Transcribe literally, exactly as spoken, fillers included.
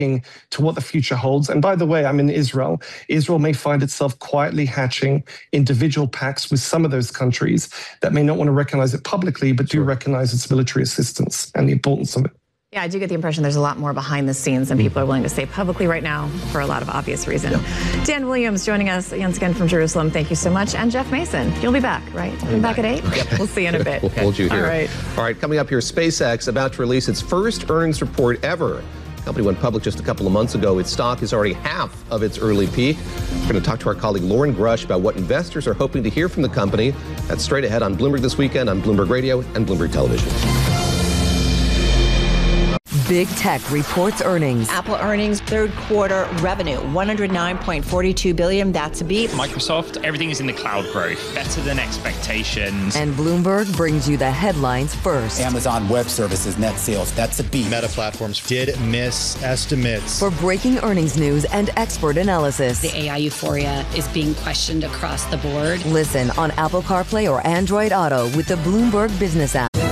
to what the future holds. And by the way, I'm in Israel. Israel may find itself quietly hatching individual pacts with some of those countries that may not want to recognize it publicly, but do sure. recognize its military assistance and the importance of it. Yeah, I do get the impression there's a lot more behind the scenes than people are willing to say publicly right now for a lot of obvious reasons. Yeah. Dan Williams joining us once again from Jerusalem. Thank you so much. And Jeff Mason, you'll be back, right? You'll be back at eight? Yep. We'll see you in a bit. We'll hold you here. All right. All right, coming up here, SpaceX about to release its first earnings report ever. The company went public just a couple of months ago. Its stock is already half of its early peak. We're going to talk to our colleague Lauren Grush about what investors are hoping to hear from the company. That's straight ahead on Bloomberg This Weekend on Bloomberg Radio and Bloomberg Television. Big Tech reports earnings. Apple earnings, third quarter revenue, one hundred nine point four two billion dollars. That's a beat. Microsoft, everything is in the cloud growth, better than expectations. And Bloomberg brings you the headlines first. Amazon Web Services net sales, that's a beat. Meta Platforms did miss estimates. For breaking earnings news and expert analysis. The A I euphoria is being questioned across the board. Listen on Apple CarPlay or Android Auto with the Bloomberg Business app.